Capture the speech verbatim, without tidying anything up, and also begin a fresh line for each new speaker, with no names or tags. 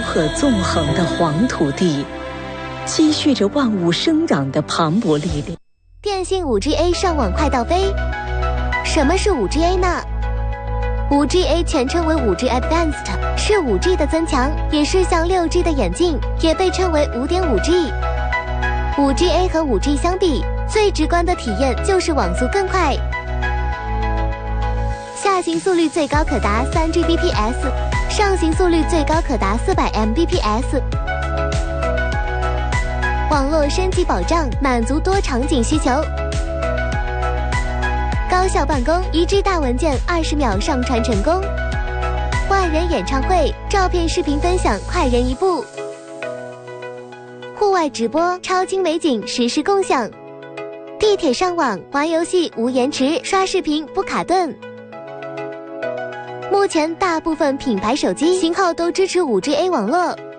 壑纵横的黄土地，积蓄着万物生长的磅礴力量。
电信 五 G A 上网快到飞。什么是 五 G A 呢？ 五 G A 全称为 五 G Advanced， 是 五 G 的增强，也是向 六 G 的演进，也被称为 五点五 G。 五 G A 和 五 G 相比，最直观的体验就是网速更快，下行速率最高可达 三 G B P S， 上行速率最高可达 四百 M B P S。 网络升级保障，满足多场景需求。高效办公，一 G 大文件二十秒上传成功。万人演唱会，照片视频分享快人一步。户外直播，超清美景实时共享。地铁上网，玩游戏无延迟，刷视频不卡顿。目前大部分品牌手机型号都支持 五 G A 网络。